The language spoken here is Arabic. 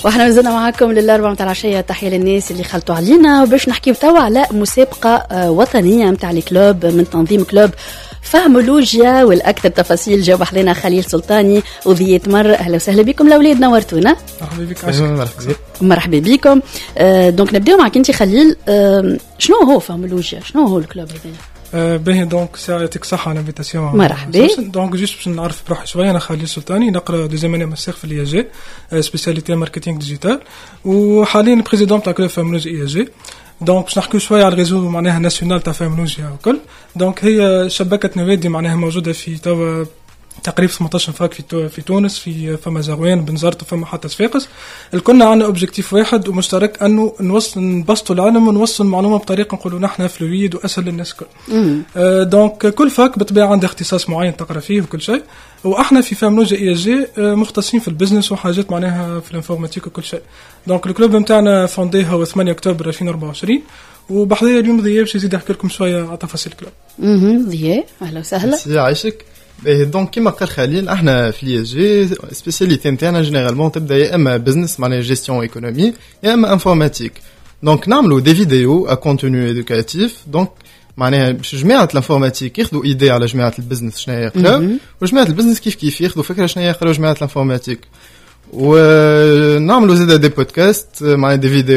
واحنا مازلنا معاكم للأربعة متاع العشية. تحية للناس اللي خلطوا علينا باش نحكيو توا على مسابقة وطنية متاع الكلوب من تنظيم كلوب فهمولوجيا. والأكثر تفاصيل جاوب حضرنا خليل سلطاني وذيت مر. أهلا وسهلا بكم الأولاد، نورتونا. مرحبا بك. مرحبا بكم. دونك نبداو معك انت خليل. شنو هو فهمولوجيا؟ شنو هو الكلوب هذا؟ باهي دونك يعطيك الصحة على الانفيتاسيون. مرحبا. دونك جيست باش نعرف بروحي شويه. انا خليل سلطاني، نقرا دوزيام اني ماستر في الاي جي سبيسياليتي ماركتينغ ديجيتال، وحاليا بريزيدون تاع كلوب فهمولوجيا اي جي. دونك باش نحكيو شويه على الريزو معناها ناسيونال تاع فهمولوجيا وكل. دونك هي شبكه نوادي معناها موجوده في توا تقريبا 18 فاك في تونس، في فما زغوان بنزرت وفما حتى صفاقس. الكلنا عندنا اوبجيكتيف واحد ومشترك، انه نبسطوا العلم ونوصل المعلومه بطريقه نقولوا نحن فلويد واسهل للناس الكل. دونك كل فاك بالطبيعه عنده اختصاص معين تقرا فيه وكل شيء، واحنا في فهمولوجيا اي جي مختصين في البزنس وحاجات معناها في الانفورماتيك وكل شيء. دونك الكلوب نتاعنا فونديه هو 8 اكتوبر 2024، وبحضير اليوم ضياء باش يزيد يحكي لكم شويه على تفاصيل الكلوب. ضياء اهلا وسهلا. يعيشك. دونك كما قال خليل، احنا في لي جي سبيسياليتي نتاعنا جينيرالمون تبدا يا اما بزنس معناها جيستيون ايكونومي يا اما انفورماتيك. دونك نعملوا دي فيديو ا كونتوني ايدوكاتيف. دونك معناها باش جماعه الانفورماتيك ياخذوا ايدي على جماعه البزنس شنو يقراو، وجماعه البزنس كيف ياخذوا فكره شنو يقراو جماعه الانفورماتيك. ونعملوا زاده دي بودكاست مع دي فيديو